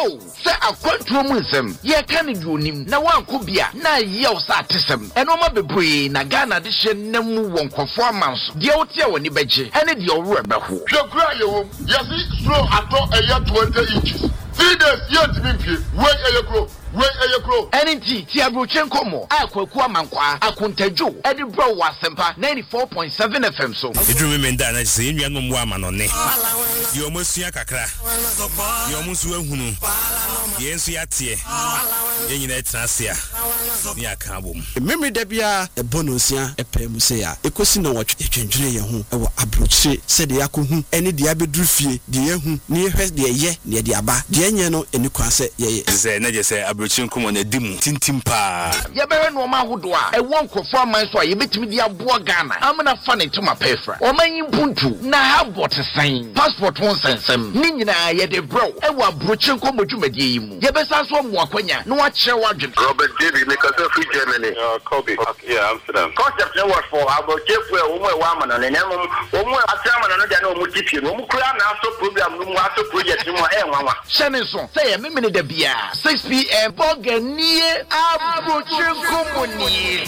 Oh, say akwantu mu nsem. Ye kan di onim na wanko bia na ye o sa atesem. Enoma bebre na Ghana de hye nemu won kofo amanso. De wote a woni beje. Ene de owura beho. Shekura yewo. Yesi slow ato eya 20 inches. 3 days yet me pie. Wait ayekro. Enti ti abrochen komo akwaku amankwa akontajo edi bro wasempa 94.7 FM so edrume menda na se enua no mo amanone ye omosua kakra ye omusu ahunu ye ensu yatie ye nyina etrasia ni aka bom memre da bia e bonosia epem se ya ekosi na wotwe twendwere ye ho e wo abroche se de yakohu ene de abeduru fie de yehu ni ehwe de ye ne de aba de enye no eni kwa se ye ze na je se Chinkumo na dimu tintimpa ye bere no ma hodo a e won krofo aman so a ye betimi dia boa Ghana amna fa ne tuma pefra o man yimpuntu na ha botesan passport won sensem ni nyina ye de bro e wa brochinko modwumadie yi mu ye besa so mo akwanya no wa kire wadwen Robert David make us free Germany Kobe yeah Amsterdam concept no work for about jefu e wo mo e wa amana ne nemo wo mo atrama no dia na wo mo tipie no mo kura na aso program no mo aso project no mo e nwanwa shene so say ye memene da bia 6 p.m. Boganie abrochen komoni